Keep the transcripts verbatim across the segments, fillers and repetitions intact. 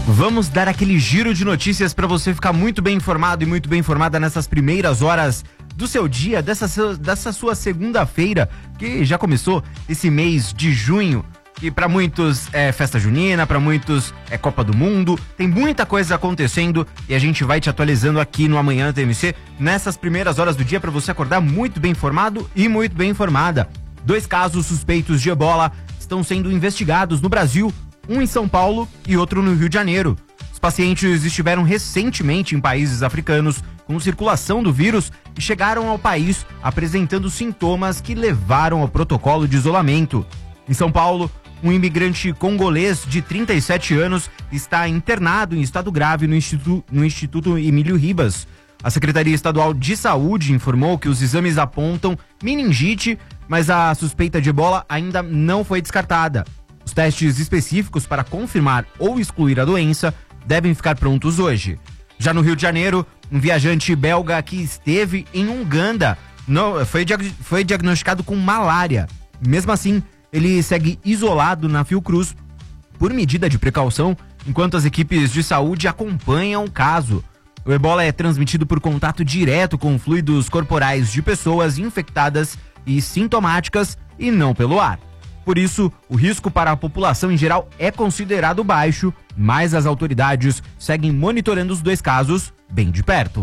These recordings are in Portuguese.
Vamos dar aquele giro de notícias para você ficar muito bem informado e muito bem informada nessas primeiras horas do seu dia, dessa, dessa sua segunda-feira, que já começou esse mês de junho, que para muitos é festa junina, para muitos é Copa do Mundo, tem muita coisa acontecendo e a gente vai te atualizando aqui no Amanhã T M C, nessas primeiras horas do dia, para você acordar muito bem informado e muito bem informada. Dois casos suspeitos de ebola estão sendo investigados no Brasil, um em São Paulo e outro no Rio de Janeiro. Os pacientes estiveram recentemente em países africanos com circulação do vírus e chegaram ao país apresentando sintomas que levaram ao protocolo de isolamento. Em São Paulo, um imigrante congolês de trinta e sete anos está internado em estado grave no Instituto, no Instituto Emílio Ribas. A Secretaria Estadual de Saúde informou que os exames apontam meningite, mas a suspeita de ebola ainda não foi descartada. Os testes específicos para confirmar ou excluir a doença devem ficar prontos hoje. Já no Rio de Janeiro, um viajante belga que esteve em Uganda não, foi, diag, foi diagnosticado com malária. Mesmo assim, ele segue isolado na Fiocruz por medida de precaução, enquanto as equipes de saúde acompanham o caso. O ebola é transmitido por contato direto com fluidos corporais de pessoas infectadas e sintomáticas e não pelo ar. Por isso, o risco para a população em geral é considerado baixo, mas as autoridades seguem monitorando os dois casos bem de perto.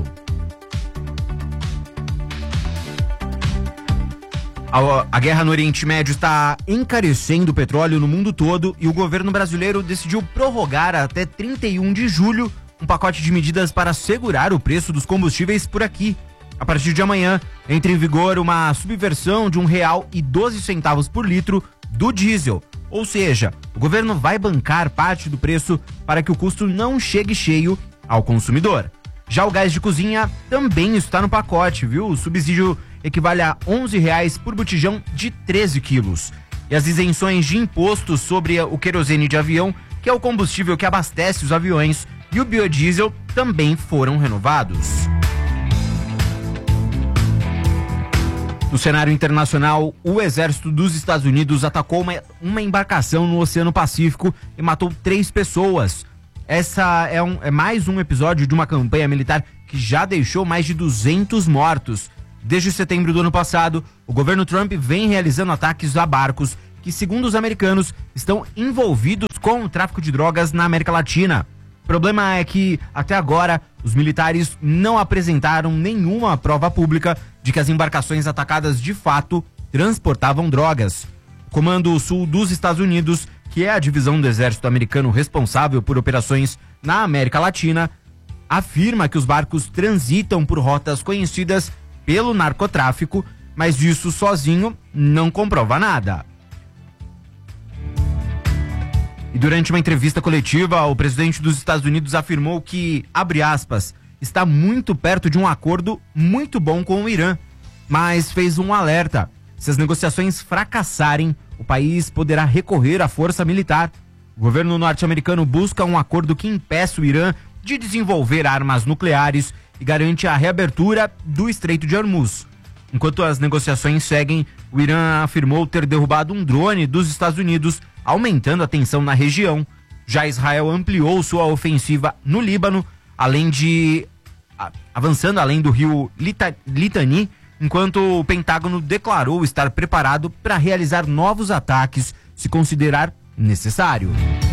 A, a guerra no Oriente Médio está encarecendo o petróleo no mundo todo e o governo brasileiro decidiu prorrogar até trinta e um de julho um pacote de medidas para segurar o preço dos combustíveis por aqui. A partir de amanhã, entra em vigor uma subversão de um real e doze centavos por litro do diesel. Ou seja, o governo vai bancar parte do preço para que o custo não chegue cheio ao consumidor. Já o gás de cozinha também está no pacote, viu? O subsídio equivale a onze reais por botijão de treze quilos. E as isenções de imposto sobre o querosene de avião, que é o combustível que abastece os aviões, e o biodiesel também foram renovados. No cenário internacional, o exército dos Estados Unidos atacou uma, uma embarcação no Oceano Pacífico e matou três pessoas. Essa é, um, é mais um episódio de uma campanha militar que já deixou mais de duzentos mortos. Desde setembro do ano passado, o governo Trump vem realizando ataques a barcos que, segundo os americanos, estão envolvidos com o tráfico de drogas na América Latina. O problema é que, até agora, os militares não apresentaram nenhuma prova pública de que as embarcações atacadas de fato transportavam drogas. O Comando Sul dos Estados Unidos, que é a divisão do exército americano responsável por operações na América Latina, afirma que os barcos transitam por rotas conhecidas pelo narcotráfico, mas isso sozinho não comprova nada. E durante uma entrevista coletiva, o presidente dos Estados Unidos afirmou que, abre aspas, está muito perto de um acordo muito bom com o Irã, mas fez um alerta. Se as negociações fracassarem, o país poderá recorrer à força militar. O governo norte-americano busca um acordo que impeça o Irã de desenvolver armas nucleares e garante a reabertura do Estreito de Hormuz. Enquanto as negociações seguem, o Irã afirmou ter derrubado um drone dos Estados Unidos, aumentando a tensão na região. Já Israel ampliou sua ofensiva no Líbano, além de avançando além do rio Lita, Litani, enquanto o Pentágono declarou estar preparado para realizar novos ataques, se considerar necessário.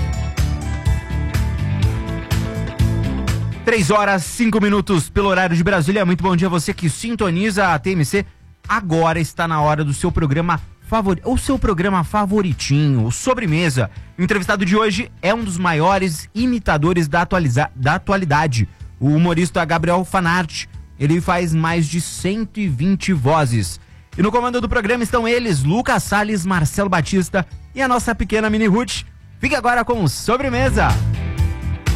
Três horas, cinco minutos pelo horário de Brasília. Muito bom dia a você que sintoniza a T M C. Agora está na hora do seu programa favorito, o seu programa favoritinho, o Sobremesa. O entrevistado de hoje é um dos maiores imitadores da, atualiza, da atualidade, o humorista Gabriel Fanart. Ele faz mais de cento e vinte vozes. E no comando do programa estão eles, Lucas Salles, Marcelo Batista e a nossa pequena Mini Ruth. Fique agora com o Sobremesa.